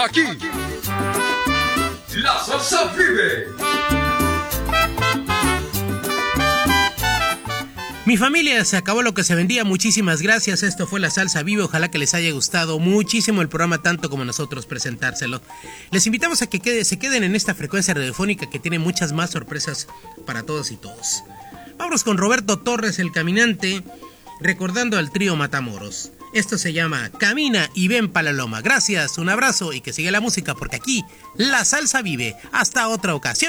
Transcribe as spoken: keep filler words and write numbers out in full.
Aquí, la salsa vive. Mi familia, se acabó lo que se vendía. Muchísimas gracias. Esto fue La Salsa Vive. Ojalá que les haya gustado muchísimo el programa, tanto como nosotros presentárselo. Les invitamos a que quede, se queden en esta frecuencia radiofónica que tiene muchas más sorpresas para todos y todos. Vámonos con Roberto Torres, el caminante, recordando al trío Matamoros. Esto se llama Camina y ven pa' la loma. Gracias, un abrazo y que siga la música, porque aquí La Salsa Vive. Hasta otra ocasión.